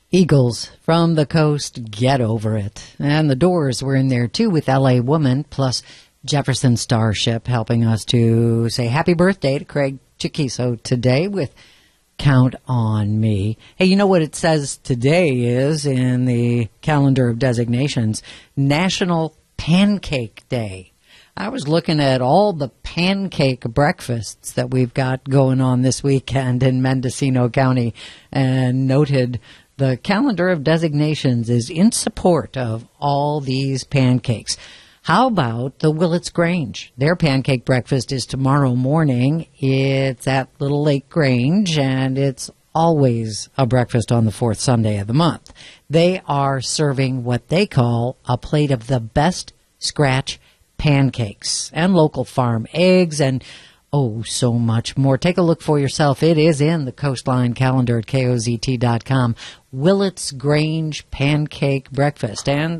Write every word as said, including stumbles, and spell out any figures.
Eagles from the coast, get over it. And the Doors were in there too with L A Woman, plus Jefferson Starship helping us to say happy birthday to Craig Chiquiso today with Count on Me. Hey, you know what it says today is in the calendar of designations? National Pancake Day. I was looking at all the pancake breakfasts that we've got going on this weekend in Mendocino County and noted the calendar of designations is in support of all these pancakes. How about the Willits Grange? Their pancake breakfast is tomorrow morning. It's at Little Lake Grange, and it's always a breakfast on the fourth Sunday of the month. They are serving what they call a plate of the best scratch pancakes and local farm eggs and oh, so much more. Take a look for yourself. It is in the Coastline calendar at K O Z T dot com. Willits Grange Pancake Breakfast. And